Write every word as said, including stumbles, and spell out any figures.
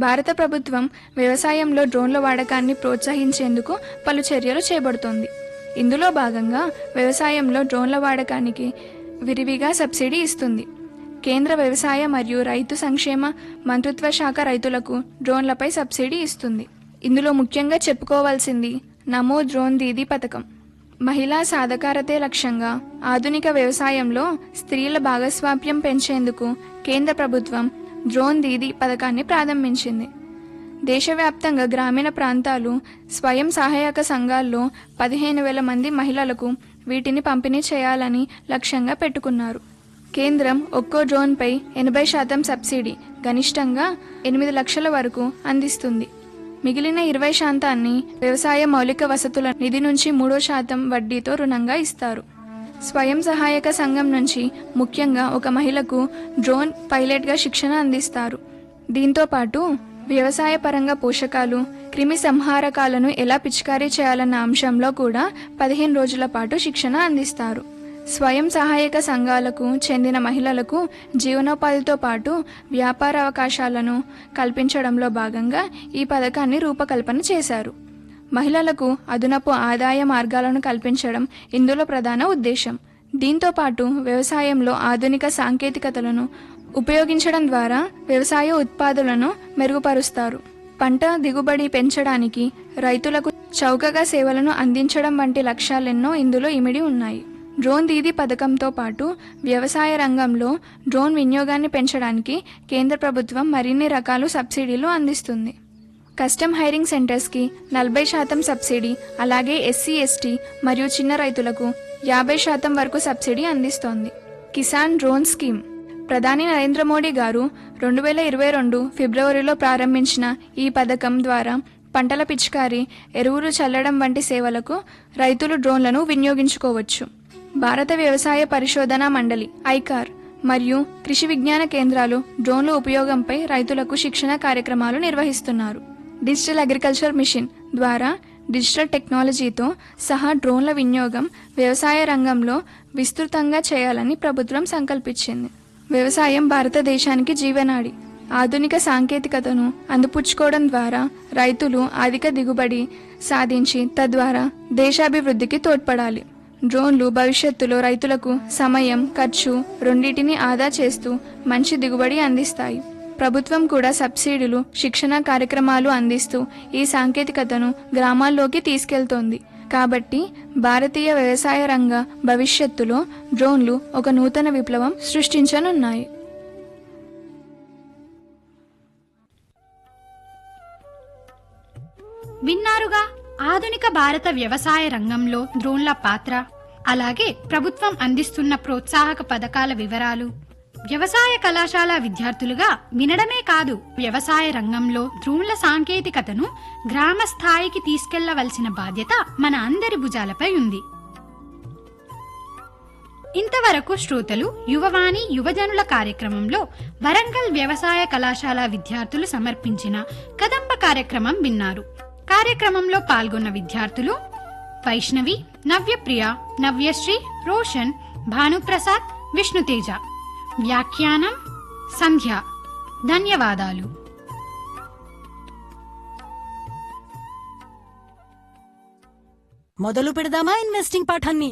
భారత ప్రభుత్వం వ్యవసాయంలో డ్రోన్ల వాడకాన్ని ప్రోత్సహించేందుకు పలు చర్యలు చేపడుతోంది. ఇందులో భాగంగా వ్యవసాయంలో డ్రోన్ల వాడకానికి విరివిగా సబ్సిడీ ఇస్తుంది. కేంద్ర వ్యవసాయ మరియు రైతు సంక్షేమ మంత్రిత్వ శాఖ రైతులకు డ్రోన్లపై సబ్సిడీ ఇస్తుంది. ఇందులో ముఖ్యంగా చెప్పుకోవాల్సింది నమో డ్రోన్ దీదీ పథకం. మహిళా సాధికారతే లక్ష్యంగా ఆధునిక వ్యవసాయంలో స్త్రీల భాగస్వామ్యం పెంచేందుకు కేంద్ర ప్రభుత్వం డ్రోన్ దీదీ పథకాన్ని ప్రారంభించింది. దేశవ్యాప్తంగా గ్రామీణ ప్రాంతాలు స్వయం సహాయక సంఘాల్లో పదిహేను వేల మంది మహిళలకు వీటిని పంపిణీ చేయాలని లక్ష్యంగా పెట్టుకున్నారు. కేంద్రం ఒక్కో డ్రోన్పై ఎనభై శాతం సబ్సిడీ గరిష్టంగా ఎనిమిది లక్షల వరకు అందిస్తుంది. మిగిలిన ఇరవై శాతాన్ని వ్యవసాయ మౌలిక వసతుల నిధి నుంచి మూడో శాతం వడ్డీతో రుణంగా ఇస్తారు. స్వయం సహాయక సంఘం నుంచి ముఖ్యంగా ఒక మహిళకు డ్రోన్ పైలట్గా శిక్షణ అందిస్తారు. దీంతో పాటు వ్యవసాయ పరంగా పోషకాలు, క్రిమి సంహారకాలను ఎలా పిచికారీ చేయాలన్న అంశంలో కూడా పదిహేను రోజుల పాటు శిక్షణ అందిస్తారు. స్వయం సహాయక సంఘాలకు చెందిన మహిళలకు జీవనోపాధితో పాటు వ్యాపార అవకాశాలను కల్పించడంలో భాగంగా ఈ పథకాన్ని రూపకల్పన చేశారు. మహిళలకు అదనపు ఆదాయ మార్గాలను కల్పించడం ఇందులో ప్రధాన ఉద్దేశం. దీంతో పాటు వ్యవసాయంలో ఆధునిక సాంకేతికతలను ఉపయోగించడం ద్వారా వ్యవసాయ ఉత్పాదనలను మెరుగుపరుస్తారు. పంట దిగుబడి పెంచడానికి రైతులకు చౌకగా సేవలను అందించడం వంటి లక్ష్యాలెన్నో ఇందులో ఇమిడి ఉన్నాయి. డ్రోన్ దీదీ పథకంతో పాటు వ్యవసాయ రంగంలో డ్రోన్ వినియోగాన్ని పెంచడానికి కేంద్ర ప్రభుత్వం మరిన్ని రకాల సబ్సిడీలు అందిస్తుంది. కస్టమ్ హైరింగ్ సెంటర్స్కి నలభై శాతం సబ్సిడీ, అలాగే ఎస్సీ ఎస్టీ మరియు చిన్న రైతులకు యాభై శాతం వరకు సబ్సిడీ అందిస్తోంది. కిసాన్ డ్రోన్ స్కీమ్ ప్రధాని నరేంద్ర మోడీ గారు రెండు వేల ఇరవై రెండు ఫిబ్రవరిలో ప్రారంభించిన ఈ పథకం ద్వారా పంటల పిచికారీ, ఎరువులు చల్లడం వంటి సేవలకు రైతులు డ్రోన్లను వినియోగించుకోవచ్చు. భారత వ్యవసాయ పరిశోధనా మండలి ఐకార్ మరియు కృషి విజ్ఞాన కేంద్రాలు డ్రోన్ల ఉపయోగంపై రైతులకు శిక్షణ కార్యక్రమాలు నిర్వహిస్తున్నారు. డిజిటల్ అగ్రికల్చర్ మిషన్ ద్వారా డిజిటల్ టెక్నాలజీతో సహా డ్రోన్ల వినియోగం వ్యవసాయ రంగంలో విస్తృతంగా చేయాలని ప్రభుత్వం సంకల్పించింది. వ్యవసాయం భారతదేశానికి జీవనాడి. ఆధునిక సాంకేతికతను అందిపుచ్చుకోవడం ద్వారా రైతులు అధిక దిగుబడి సాధించి తద్వారా దేశాభివృద్ధికి తోడ్పడాలి. డ్రోన్లు భవిష్యత్తులో రైతులకు సమయం, ఖర్చు రెండింటినీ ఆదా చేస్తూ మంచి దిగుబడి అందిస్తాయి. ప్రభుత్వం కూడా సబ్సిడీలు, శిక్షణ కార్యక్రమాలు అందిస్తూ ఈ సాంకేతికతను గ్రామాల్లోకి తీసుకెళ్తోంది. కాబట్టి భారతీయ వ్యవసాయ రంగ భవిష్యత్తులో డ్రోన్లు ఒక నూతన విప్లవం సృష్టించనున్నాయి. విన్నారుగా ఆధునిక భారత వ్యవసాయ రంగంలో డ్రోన్ల పాత్ర, అలాగే ప్రభుత్వం అందిస్తున్న ప్రోత్సాహక పథకాల వివరాలు. వ్యవసాయ కళాశాల విద్యార్థులుగా వినడమే కాదు, వ్యవసాయ రంగంలో డ్రోన్ల సాంకేతికతను గ్రామ స్థాయికి తీసుకెళ్లవలసిన బాధ్యత మన అందరి భుజాలపై ఉంది. ఇంతవరకు శ్రోతలు యువవాణి యువజనుల కార్యక్రమంలో వరంగల్ వ్యవసాయ కళాశాల విద్యార్థులు సమర్పించిన కదంబ కార్యక్రమం విన్నారు. కార్యక్రమంలో పాల్గొన్న విద్యార్థులు వైష్ణవి, నవ్యప్రియ, నవ్యశ్రీ, రోషన్, భానుప్రసాద్, విష్ణుతేజ. వ్యాఖ్యానం సంధ్య. ధన్యవాదాలు. మొదలు పెడదామా ఇన్వెస్టింగ్ పాఠాన్ని?